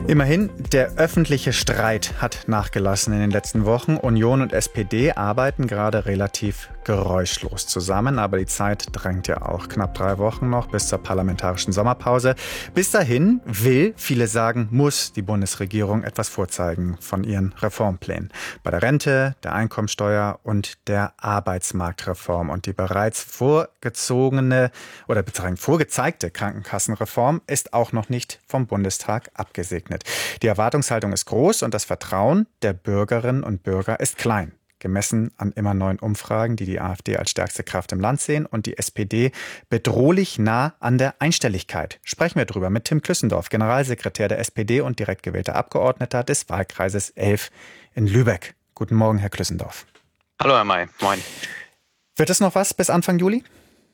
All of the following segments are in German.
Immerhin, der öffentliche Streit hat nachgelassen in den letzten Wochen. Union und SPD arbeiten gerade relativ geräuschlos zusammen, aber die Zeit drängt ja auch. Knapp 3 Wochen noch bis zur parlamentarischen Sommerpause. Bis dahin will, viele sagen, muss die Bundesregierung etwas vorzeigen von ihren Reformplänen. Bei der Rente, der Einkommensteuer und der Arbeitsmarktreform. Und die bereits vorgezeigte Krankenkassenreform ist auch noch nicht vom Bundestag abgesegnet. Die Erwartungshaltung ist groß und das Vertrauen der Bürgerinnen und Bürger ist klein. Gemessen an immer neuen Umfragen, die die AfD als stärkste Kraft im Land sehen und die SPD bedrohlich nah an der Einstelligkeit. Sprechen wir drüber mit Tim Klüssendorf, Generalsekretär der SPD und direkt gewählter Abgeordneter des Wahlkreises 11 in Lübeck. Guten Morgen, Herr Klüssendorf. Hallo, Herr May. Moin. Wird es noch was bis Anfang Juli?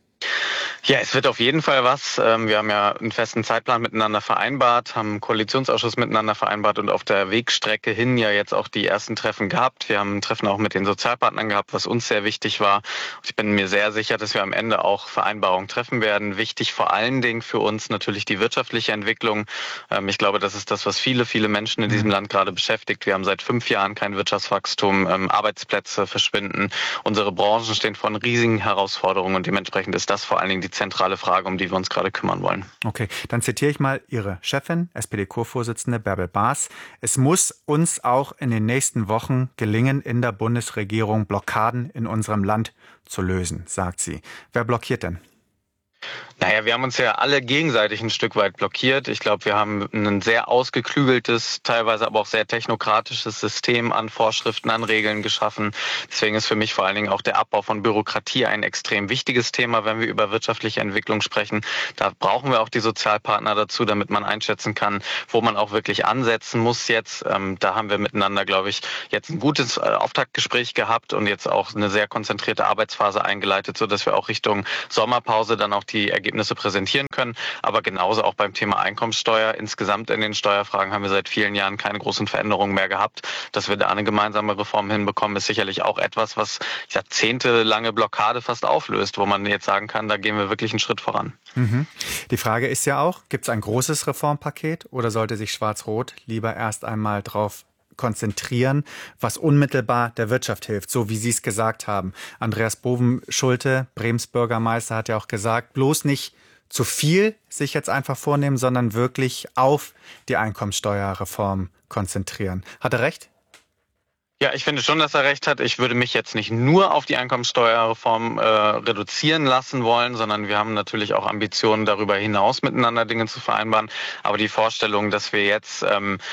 Ja, es wird auf jeden Fall was. Wir haben ja einen festen Zeitplan miteinander vereinbart, haben einen Koalitionsausschuss miteinander vereinbart und auf der Wegstrecke hin ja jetzt auch die ersten Treffen gehabt. Wir haben ein Treffen auch mit den Sozialpartnern gehabt, was uns sehr wichtig war. Ich bin mir sehr sicher, dass wir am Ende auch Vereinbarungen treffen werden. Wichtig vor allen Dingen für uns natürlich die wirtschaftliche Entwicklung. Ich glaube, das ist das, was viele Menschen in diesem Land gerade beschäftigt. Wir haben seit 5 Jahren kein Wirtschaftswachstum, Arbeitsplätze verschwinden. Unsere Branchen stehen vor riesigen Herausforderungen und dementsprechend ist das vor allen Dingen die zentrale Frage, um die wir uns gerade kümmern wollen. Okay, dann zitiere ich mal Ihre Chefin, SPD-Co-Vorsitzende Bärbel Baas. Es muss uns auch in den nächsten Wochen gelingen, in der Bundesregierung Blockaden in unserem Land zu lösen, sagt sie. Wer blockiert denn? Naja, wir haben uns ja alle gegenseitig ein Stück weit blockiert. Ich glaube, wir haben ein sehr ausgeklügeltes, teilweise aber auch sehr technokratisches System an Vorschriften, an Regeln geschaffen. Deswegen ist für mich vor allen Dingen auch der Abbau von Bürokratie ein extrem wichtiges Thema, wenn wir über wirtschaftliche Entwicklung sprechen. Da brauchen wir auch die Sozialpartner dazu, damit man einschätzen kann, wo man auch wirklich ansetzen muss jetzt. Da haben wir miteinander, glaube ich, jetzt ein gutes Auftaktgespräch gehabt und jetzt auch eine sehr konzentrierte Arbeitsphase eingeleitet, sodass wir auch Richtung Sommerpause dann auch die Ergebnisse präsentieren können. Aber genauso auch beim Thema Einkommenssteuer. Insgesamt in den Steuerfragen haben wir seit vielen Jahren keine großen Veränderungen mehr gehabt. Dass wir da eine gemeinsame Reform hinbekommen, ist sicherlich auch etwas, was jahrzehntelange Blockade fast auflöst, wo man jetzt sagen kann, da gehen wir wirklich einen Schritt voran. Die Frage ist ja auch, gibt es ein großes Reformpaket oder sollte sich Schwarz-Rot lieber erst einmal drauf konzentrieren, was unmittelbar der Wirtschaft hilft, so wie Sie es gesagt haben. Andreas Bovenschulte, Brems Bürgermeister, hat ja auch gesagt, bloß nicht zu viel sich jetzt einfach vornehmen, sondern wirklich auf die Einkommensteuerreform konzentrieren. Hat er recht? Ja, ich finde schon, dass er recht hat. Ich würde mich jetzt nicht nur auf die Einkommensteuerreform reduzieren lassen wollen, sondern wir haben natürlich auch Ambitionen, darüber hinaus miteinander Dinge zu vereinbaren. Aber die Vorstellung, dass wir jetzt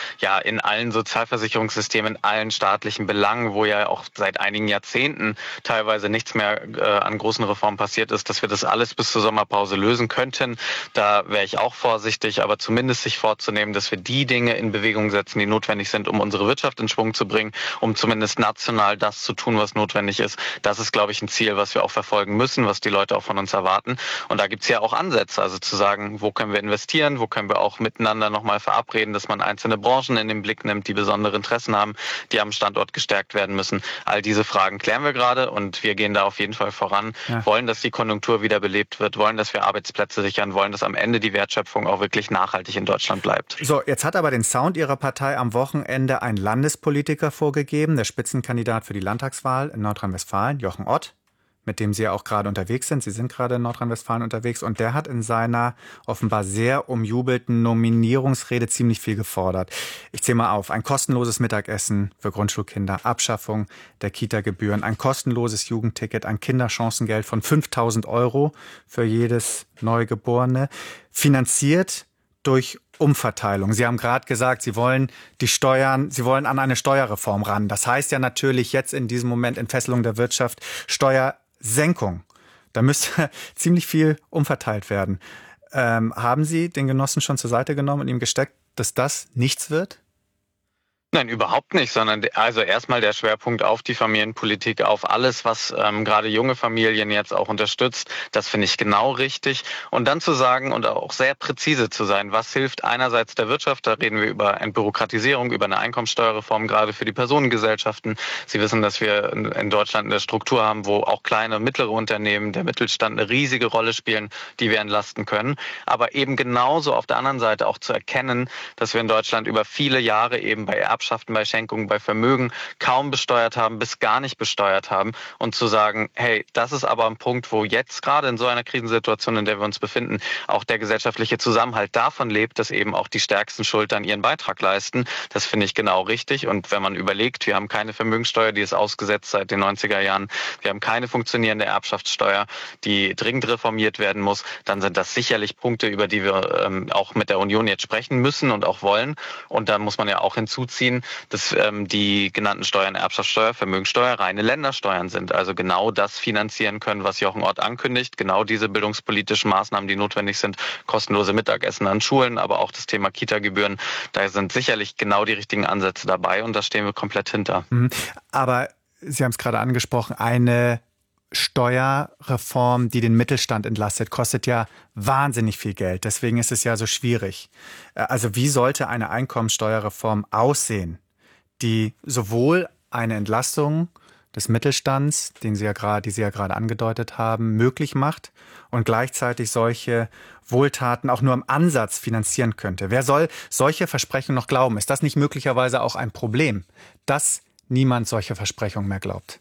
in allen Sozialversicherungssystemen, in allen staatlichen Belangen, wo ja auch seit einigen Jahrzehnten teilweise nichts mehr an großen Reformen passiert ist, dass wir das alles bis zur Sommerpause lösen könnten, da wäre ich auch vorsichtig. Aber zumindest sich vorzunehmen, dass wir die Dinge in Bewegung setzen, die notwendig sind, um unsere Wirtschaft in Schwung zu bringen, um zumindest national das zu tun, was notwendig ist. Das ist, glaube ich, ein Ziel, was wir auch verfolgen müssen, was die Leute auch von uns erwarten. Und da gibt es ja auch Ansätze, also zu sagen, wo können wir investieren, wo können wir auch miteinander nochmal verabreden, dass man einzelne Branchen in den Blick nimmt, die besondere Interessen haben, die am Standort gestärkt werden müssen. All diese Fragen klären wir gerade und wir gehen da auf jeden Fall voran, wollen, dass die Konjunktur wieder belebt wird, wollen, dass wir Arbeitsplätze sichern, wollen, dass am Ende die Wertschöpfung auch wirklich nachhaltig in Deutschland bleibt. So, jetzt hat aber den Sound Ihrer Partei am Wochenende ein Landespolitiker vorgegeben, der Spitzenkandidat für die Landtagswahl in Nordrhein-Westfalen, Jochen Ott, mit dem Sie ja auch gerade unterwegs sind. Sie sind gerade in Nordrhein-Westfalen unterwegs und der hat in seiner offenbar sehr umjubelten Nominierungsrede ziemlich viel gefordert. Ich zähle mal auf. Ein kostenloses Mittagessen für Grundschulkinder, Abschaffung der Kita-Gebühren, ein kostenloses Jugendticket, ein Kinderchancengeld von 5.000 € für jedes Neugeborene, finanziert durch Umverteilung. Sie haben gerade gesagt, Sie wollen an eine Steuerreform ran. Das heißt ja natürlich jetzt in diesem Moment Entfesselung der Wirtschaft, Steuersenkung. Da müsste ziemlich viel umverteilt werden. Haben Sie den Genossen schon zur Seite genommen und ihm gesteckt, dass das nichts wird? Nein, überhaupt nicht, sondern also erstmal der Schwerpunkt auf die Familienpolitik, auf alles, was gerade junge Familien jetzt auch unterstützt. Das finde ich genau richtig. Und dann zu sagen und auch sehr präzise zu sein, was hilft einerseits der Wirtschaft, da reden wir über Entbürokratisierung, über eine Einkommensteuerreform, gerade für die Personengesellschaften. Sie wissen, dass wir in Deutschland eine Struktur haben, wo auch kleine und mittlere Unternehmen, der Mittelstand eine riesige Rolle spielen, die wir entlasten können. Aber eben genauso auf der anderen Seite auch zu erkennen, dass wir in Deutschland über viele Jahre eben bei Erbschaften, bei Schenkungen, bei Vermögen kaum besteuert haben, bis gar nicht besteuert haben und zu sagen, hey, das ist aber ein Punkt, wo jetzt gerade in so einer Krisensituation, in der wir uns befinden, auch der gesellschaftliche Zusammenhalt davon lebt, dass eben auch die stärksten Schultern ihren Beitrag leisten. Das finde ich genau richtig. Und wenn man überlegt, wir haben keine Vermögenssteuer, die ist ausgesetzt seit den 90er Jahren, wir haben keine funktionierende Erbschaftssteuer, die dringend reformiert werden muss, dann sind das sicherlich Punkte, über die wir auch mit der Union jetzt sprechen müssen und auch wollen. Und da muss man ja auch hinzuziehen, dass die genannten Steuern, Erbschaftssteuer, Vermögensteuer, reine Ländersteuern sind. Also genau das finanzieren können, was Jochen Ott ankündigt. Genau diese bildungspolitischen Maßnahmen, die notwendig sind. Kostenlose Mittagessen an Schulen, aber auch das Thema Kita-Gebühren. Da sind sicherlich genau die richtigen Ansätze dabei und da stehen wir komplett hinter. Aber Sie haben es gerade angesprochen, eine Steuerreform, die den Mittelstand entlastet, kostet ja wahnsinnig viel Geld. Deswegen ist es ja so schwierig. Also wie sollte eine Einkommensteuerreform aussehen, die sowohl eine Entlastung des Mittelstands, die Sie ja gerade angedeutet haben, möglich macht und gleichzeitig solche Wohltaten auch nur im Ansatz finanzieren könnte? Wer soll solche Versprechungen noch glauben? Ist das nicht möglicherweise auch ein Problem, dass niemand solche Versprechungen mehr glaubt?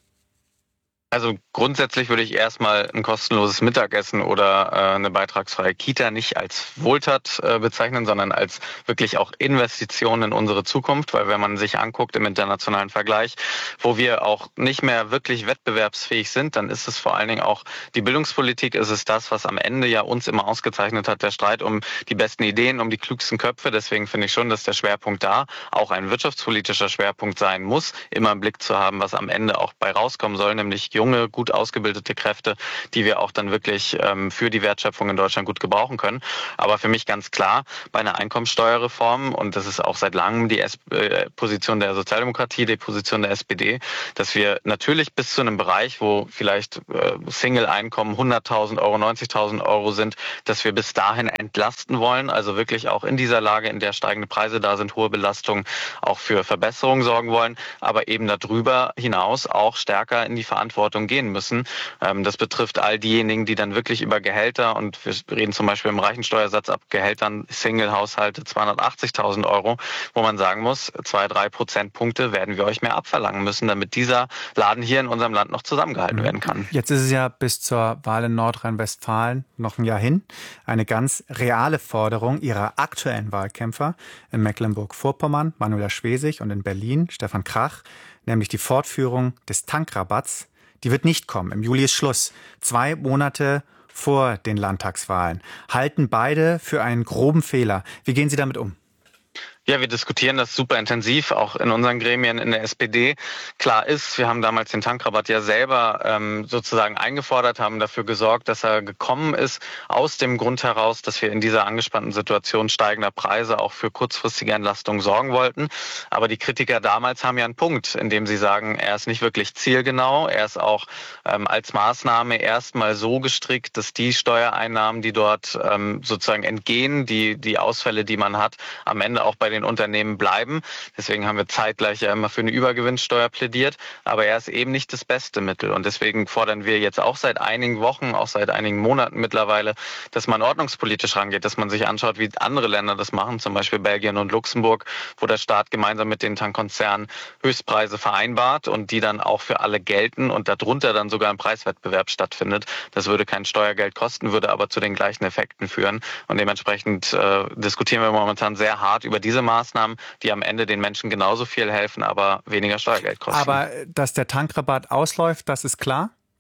Also grundsätzlich würde ich erstmal ein kostenloses Mittagessen oder eine beitragsfreie Kita nicht als Wohltat bezeichnen, sondern als wirklich auch Investition in unsere Zukunft, weil wenn man sich anguckt im internationalen Vergleich, wo wir auch nicht mehr wirklich wettbewerbsfähig sind, dann ist es vor allen Dingen auch die Bildungspolitik, ist es das, was am Ende ja uns immer ausgezeichnet hat, der Streit um die besten Ideen, um die klügsten Köpfe. Deswegen finde ich schon, dass der Schwerpunkt da auch ein wirtschaftspolitischer Schwerpunkt sein muss, immer im Blick zu haben, was am Ende auch bei rauskommen soll, nämlich junge, gut ausgebildete Kräfte, die wir auch dann wirklich für die Wertschöpfung in Deutschland gut gebrauchen können. Aber für mich ganz klar, bei einer Einkommensteuerreform, und das ist auch seit langem die Position der Sozialdemokratie, die Position der SPD, dass wir natürlich bis zu einem Bereich, wo vielleicht Single-Einkommen 100.000 Euro, 90.000 Euro sind, dass wir bis dahin entlasten wollen, also wirklich auch in dieser Lage, in der steigende Preise da sind, hohe Belastungen, auch für Verbesserungen sorgen wollen, aber eben darüber hinaus auch stärker in die Verantwortung gehen müssen. Das betrifft all diejenigen, die dann wirklich über Gehälter, und wir reden zum Beispiel im Reichensteuersatz ab Gehältern Single-Haushalte 280.000 Euro, wo man sagen muss, 2-3 Prozentpunkte werden wir euch mehr abverlangen müssen, damit dieser Laden hier in unserem Land noch zusammengehalten werden kann. Jetzt ist es ja bis zur Wahl in Nordrhein-Westfalen noch ein Jahr hin. Eine ganz reale Forderung Ihrer aktuellen Wahlkämpfer in Mecklenburg-Vorpommern, Manuela Schwesig, und in Berlin, Stefan Krach, nämlich die Fortführung des Tankrabatts. Die wird nicht kommen. Im Juli ist Schluss. 2 Monate vor den Landtagswahlen. Halten beide für einen groben Fehler. Wie gehen Sie damit um? Ja, wir diskutieren das super intensiv, auch in unseren Gremien in der SPD. Klar ist, wir haben damals den Tankrabatt ja selber sozusagen eingefordert, haben dafür gesorgt, dass er gekommen ist, aus dem Grund heraus, dass wir in dieser angespannten Situation steigender Preise auch für kurzfristige Entlastungen sorgen wollten. Aber die Kritiker damals haben ja einen Punkt, in dem sie sagen, er ist nicht wirklich zielgenau, er ist auch als Maßnahme erstmal so gestrickt, dass die Steuereinnahmen, die dort sozusagen entgehen, die Ausfälle, die man hat, am Ende auch bei den Unternehmen bleiben. Deswegen haben wir zeitgleich ja immer für eine Übergewinnsteuer plädiert. Aber er ist eben nicht das beste Mittel. Und deswegen fordern wir jetzt auch seit einigen Wochen, auch seit einigen Monaten mittlerweile, dass man ordnungspolitisch rangeht, dass man sich anschaut, wie andere Länder das machen, zum Beispiel Belgien und Luxemburg, wo der Staat gemeinsam mit den Tankkonzernen Höchstpreise vereinbart und die dann auch für alle gelten und darunter dann sogar ein Preiswettbewerb stattfindet. Das würde kein Steuergeld kosten, würde aber zu den gleichen Effekten führen. Und dementsprechend diskutieren wir momentan sehr hart über diese Maßnahmen, die am Ende den Menschen genauso viel helfen, aber weniger Steuergeld kosten. Aber dass der Tankrabatt ausläuft, das ist klar?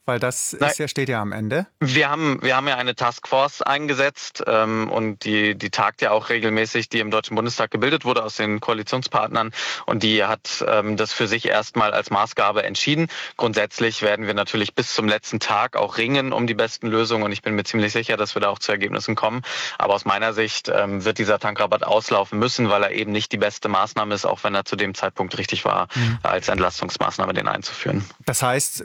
Weil das steht ja am Ende. Wir haben ja eine Taskforce eingesetzt und die tagt ja auch regelmäßig, die im Deutschen Bundestag gebildet wurde aus den Koalitionspartnern, und die hat das für sich erstmal als Maßgabe entschieden. Grundsätzlich werden wir natürlich bis zum letzten Tag auch ringen um die besten Lösungen, und ich bin mir ziemlich sicher, dass wir da auch zu Ergebnissen kommen. Aber aus meiner Sicht wird dieser Tankrabatt auslaufen müssen, weil er eben nicht die beste Maßnahme ist, auch wenn er zu dem Zeitpunkt richtig war, als Entlastungsmaßnahme den einzuführen. Das heißt,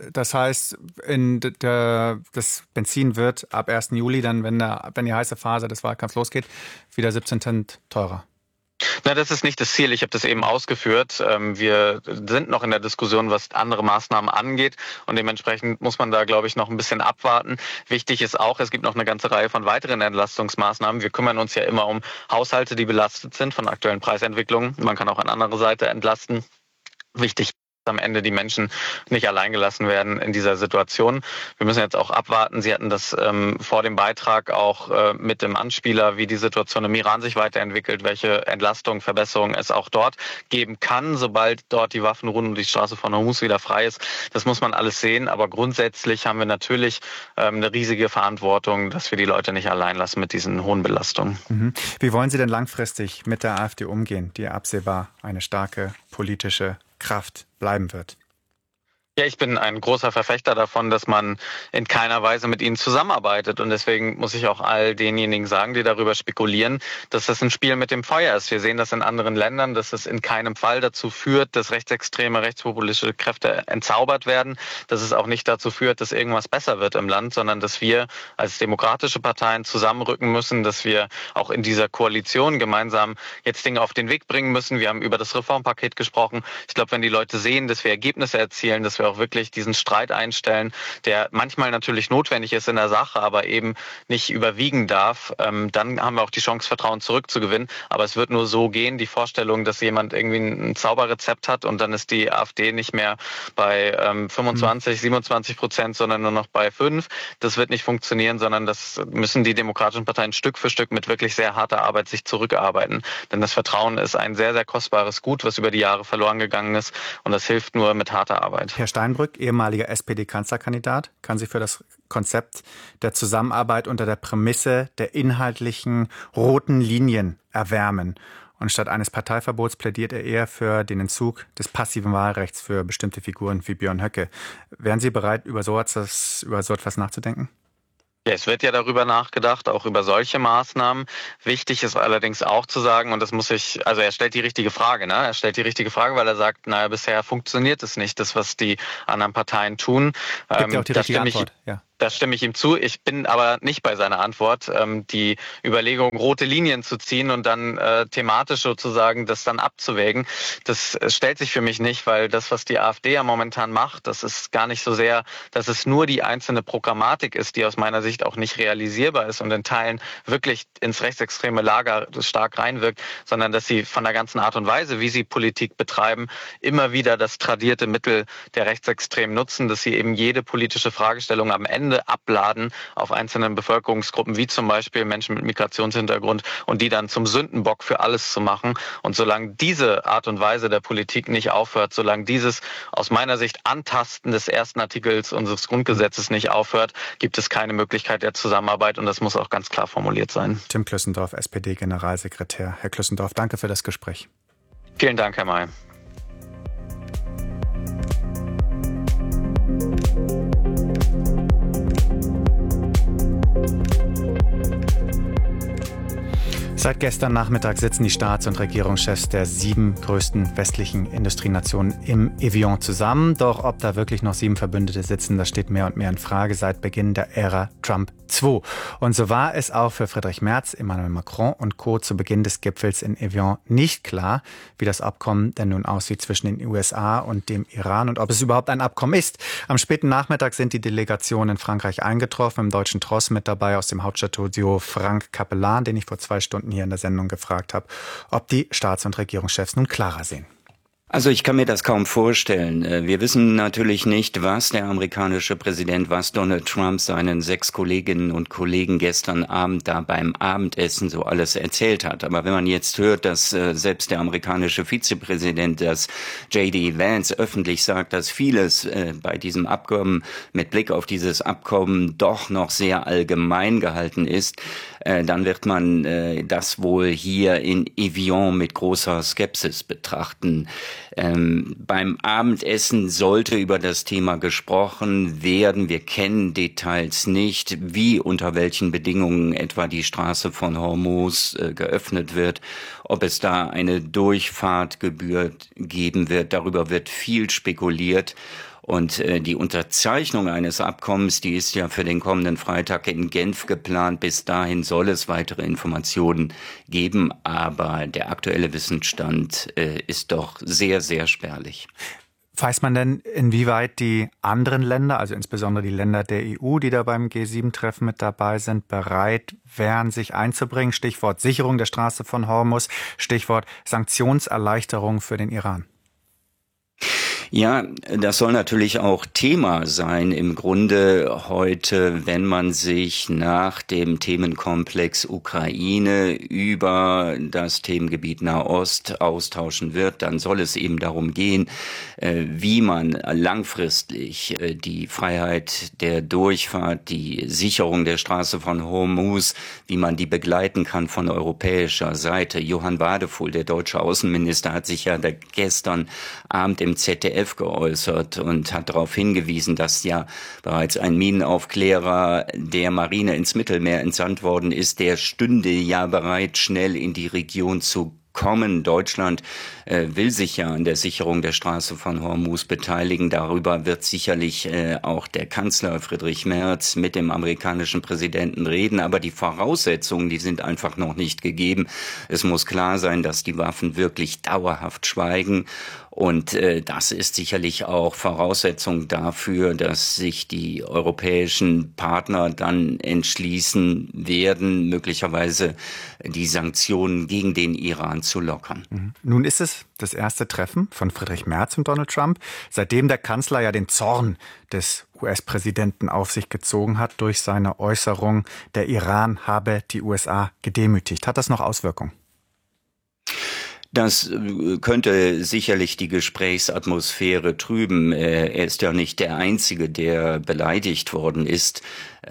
das Benzin wird ab 1. Juli, dann, wenn die heiße Phase des Wahlkampfs losgeht, wieder 17 Cent teurer. Na, das ist nicht das Ziel. Ich habe das eben ausgeführt. Wir sind noch in der Diskussion, was andere Maßnahmen angeht, und dementsprechend muss man da, glaube ich, noch ein bisschen abwarten. Wichtig ist auch, es gibt noch eine ganze Reihe von weiteren Entlastungsmaßnahmen. Wir kümmern uns ja immer um Haushalte, die belastet sind von aktuellen Preisentwicklungen. Man kann auch an anderer Seite entlasten. Wichtig am Ende die Menschen nicht allein gelassen werden in dieser Situation. Wir müssen jetzt auch abwarten. Sie hatten das vor dem Beitrag auch mit dem Anspieler, wie die Situation im Iran sich weiterentwickelt, welche Entlastung, Verbesserung es auch dort geben kann, sobald dort die Waffen ruhen und die Straße von Hormuz wieder frei ist. Das muss man alles sehen. Aber grundsätzlich haben wir natürlich eine riesige Verantwortung, dass wir die Leute nicht allein lassen mit diesen hohen Belastungen. Wie wollen Sie denn langfristig mit der AfD umgehen, die absehbar eine starke politische Kraft bleiben wird? Ja, ich bin ein großer Verfechter davon, dass man in keiner Weise mit ihnen zusammenarbeitet. Und deswegen muss ich auch all denjenigen sagen, die darüber spekulieren, dass das ein Spiel mit dem Feuer ist. Wir sehen das in anderen Ländern, dass es in keinem Fall dazu führt, dass rechtsextreme, rechtspopulistische Kräfte entzaubert werden. Dass es auch nicht dazu führt, dass irgendwas besser wird im Land, sondern dass wir als demokratische Parteien zusammenrücken müssen, dass wir auch in dieser Koalition gemeinsam jetzt Dinge auf den Weg bringen müssen. Wir haben über das Reformpaket gesprochen. Ich glaube, wenn die Leute sehen, dass wir Ergebnisse erzielen, dass wir auch wirklich diesen Streit einstellen, der manchmal natürlich notwendig ist in der Sache, aber eben nicht überwiegen darf, dann haben wir auch die Chance, Vertrauen zurückzugewinnen. Aber es wird nur so gehen, die Vorstellung, dass jemand irgendwie ein Zauberrezept hat und dann ist die AfD nicht mehr bei 25-27%, sondern nur noch bei 5%. Das wird nicht funktionieren, sondern das müssen die demokratischen Parteien Stück für Stück mit wirklich sehr harter Arbeit sich zurückarbeiten. Denn das Vertrauen ist ein sehr, sehr kostbares Gut, was über die Jahre verloren gegangen ist, und das hilft nur mit harter Arbeit. Herr Steinbrück, ehemaliger SPD-Kanzlerkandidat, kann sich für das Konzept der Zusammenarbeit unter der Prämisse der inhaltlichen roten Linien erwärmen. Und statt eines Parteiverbots plädiert er eher für den Entzug des passiven Wahlrechts für bestimmte Figuren wie Björn Höcke. Wären Sie bereit, über so etwas nachzudenken? Ja, es wird ja darüber nachgedacht, auch über solche Maßnahmen. Wichtig ist allerdings auch zu sagen, und das er stellt die richtige Frage, ne? Er stellt die richtige Frage, weil er sagt, bisher funktioniert es nicht, das, was die anderen Parteien tun. Gibt ja auch die richtige Antwort, ja. Da stimme ich ihm zu. Ich bin aber nicht bei seiner Antwort. Die Überlegung, rote Linien zu ziehen und dann thematisch sozusagen das dann abzuwägen, das stellt sich für mich nicht, weil das, was die AfD ja momentan macht, das ist gar nicht so sehr, dass es nur die einzelne Programmatik ist, die aus meiner Sicht auch nicht realisierbar ist und in Teilen wirklich ins rechtsextreme Lager stark reinwirkt, sondern dass sie von der ganzen Art und Weise, wie sie Politik betreiben, immer wieder das tradierte Mittel der Rechtsextremen nutzen, dass sie eben jede politische Fragestellung am Ende abladen auf einzelnen Bevölkerungsgruppen, wie zum Beispiel Menschen mit Migrationshintergrund, und die dann zum Sündenbock für alles zu machen. Und solange diese Art und Weise der Politik nicht aufhört, solange dieses aus meiner Sicht Antasten des ersten Artikels unseres Grundgesetzes nicht aufhört, gibt es keine Möglichkeit der Zusammenarbeit, und das muss auch ganz klar formuliert sein. Tim Klüssendorf, SPD-Generalsekretär. Herr Klüssendorf, danke für das Gespräch. Vielen Dank, Herr May. Seit gestern Nachmittag sitzen die Staats- und Regierungschefs der 7 größten westlichen Industrienationen im Evian zusammen. Doch ob da wirklich noch 7 Verbündete sitzen, das steht mehr und mehr in Frage seit Beginn der Ära Trump 2. Und so war es auch für Friedrich Merz, Emmanuel Macron und Co. zu Beginn des Gipfels in Evian nicht klar, wie das Abkommen denn nun aussieht zwischen den USA und dem Iran und ob es überhaupt ein Abkommen ist. Am späten Nachmittag sind die Delegationen in Frankreich eingetroffen, im deutschen Tross mit dabei aus dem Hauptstadtstudio Frank Capellan, den ich vor 2 Stunden hier in der Sendung gefragt habe, ob die Staats- und Regierungschefs nun klarer sehen. Also ich kann mir das kaum vorstellen. Wir wissen natürlich nicht, was der amerikanische Präsident, was Donald Trump seinen 6 Kolleginnen und Kollegen gestern Abend da beim Abendessen so alles erzählt hat. Aber wenn man jetzt hört, dass selbst der amerikanische Vizepräsident, dass J.D. Vance öffentlich sagt, dass vieles bei diesem Abkommen mit Blick auf dieses Abkommen doch noch sehr allgemein gehalten ist, dann wird man das wohl hier in Evian mit großer Skepsis betrachten. Beim Abendessen sollte über das Thema gesprochen werden. Wir kennen Details nicht, wie unter welchen Bedingungen etwa die Straße von Hormuz geöffnet wird, ob es da eine Durchfahrtgebühr geben wird. Darüber wird viel spekuliert. Und die Unterzeichnung eines Abkommens, die ist ja für den kommenden Freitag in Genf geplant. Bis dahin soll es weitere Informationen geben, aber der aktuelle Wissensstand ist doch sehr, sehr spärlich. Weiß man denn, inwieweit die anderen Länder, also insbesondere die Länder der EU, die da beim G7-Treffen mit dabei sind, bereit wären, sich einzubringen? Stichwort Sicherung der Straße von Hormuz, Stichwort Sanktionserleichterung für den Iran. Ja, das soll natürlich auch Thema sein im Grunde heute, wenn man sich nach dem Themenkomplex Ukraine über das Themengebiet Nahost austauschen wird. Dann soll es eben darum gehen, wie man langfristig die Freiheit der Durchfahrt, die Sicherung der Straße von Hormuz, wie man die begleiten kann von europäischer Seite. Johann Wadefuhl, der deutsche Außenminister, hat sich ja gestern Abend im ZDF geäußert und hat darauf hingewiesen, dass ja bereits ein Minenaufklärer der Marine ins Mittelmeer entsandt worden ist. Der stünde ja bereit, schnell in die Region zu kommen. Deutschland will sich ja an der Sicherung der Straße von Hormuz beteiligen. Darüber wird sicherlich auch der Kanzler Friedrich Merz mit dem amerikanischen Präsidenten reden. Aber die Voraussetzungen, die sind einfach noch nicht gegeben. Es muss klar sein, dass die Waffen wirklich dauerhaft schweigen. Und das ist sicherlich auch Voraussetzung dafür, dass sich die europäischen Partner dann entschließen werden, möglicherweise die Sanktionen gegen den Iran zu lockern. Nun ist es das erste Treffen von Friedrich Merz und Donald Trump, seitdem der Kanzler ja den Zorn des US-Präsidenten auf sich gezogen hat durch seine Äußerung, der Iran habe die USA gedemütigt. Hat das noch Auswirkungen? Das könnte sicherlich die Gesprächsatmosphäre trüben. Er ist ja nicht der Einzige, der beleidigt worden ist.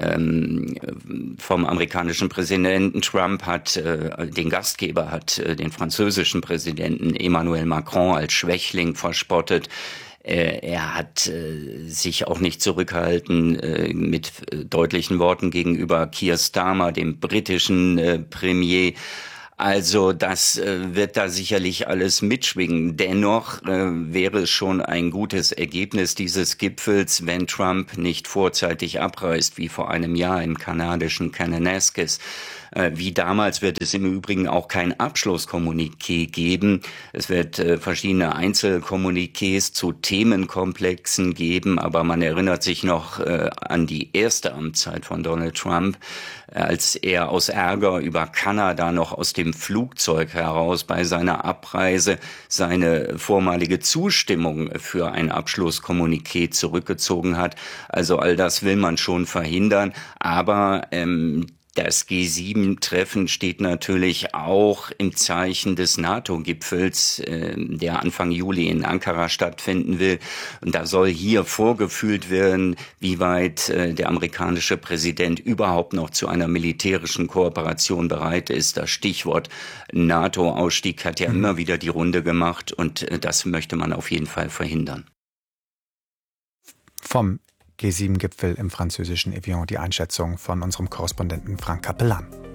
Vom amerikanischen Präsidenten. Trump hat den Gastgeber, hat den französischen Präsidenten Emmanuel Macron als Schwächling verspottet. Er hat sich auch nicht zurückgehalten mit deutlichen Worten gegenüber Keir Starmer, dem britischen Premier. Also das wird da sicherlich alles mitschwingen. Dennoch wäre es schon ein gutes Ergebnis dieses Gipfels, wenn Trump nicht vorzeitig abreist, wie vor einem Jahr im kanadischen Kananaskis. Wie damals wird es im Übrigen auch kein Abschlusskommuniqué geben. Es wird verschiedene Einzelkommuniqués zu Themenkomplexen geben, aber man erinnert sich noch an die erste Amtszeit von Donald Trump, als er aus Ärger über Kanada noch aus dem Flugzeug heraus bei seiner Abreise seine vormalige Zustimmung für ein Abschlusskommuniqué zurückgezogen hat. Also all das will man schon verhindern, aber das G7-Treffen steht natürlich auch im Zeichen des NATO-Gipfels, der Anfang Juli in Ankara stattfinden will. Und da soll hier vorgefühlt werden, wie weit der amerikanische Präsident überhaupt noch zu einer militärischen Kooperation bereit ist. Das Stichwort NATO-Ausstieg hat ja immer wieder die Runde gemacht und das möchte man auf jeden Fall verhindern. Vom G7-Gipfel im französischen Evian die Einschätzung von unserem Korrespondenten Frank Capellan.